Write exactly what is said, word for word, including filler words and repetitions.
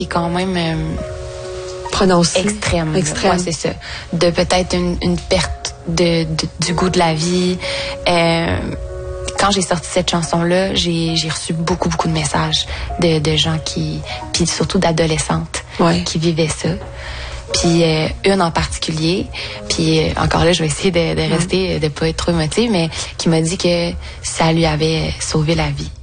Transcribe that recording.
est quand même euh, prononcé. Extrême. Extrême. Ouais, c'est ça. De peut-être une, une perte de, de, du goût de la vie. Euh, quand j'ai sorti cette chanson-là, j'ai, j'ai reçu beaucoup, beaucoup de messages de, de gens qui... Puis surtout d'adolescentes ouais. qui vivaient ça. Puis euh, une en particulier, puis euh, encore là, je vais essayer de, de rester, de pas être trop émotive, mais qui m'a dit que ça lui avait sauvé la vie.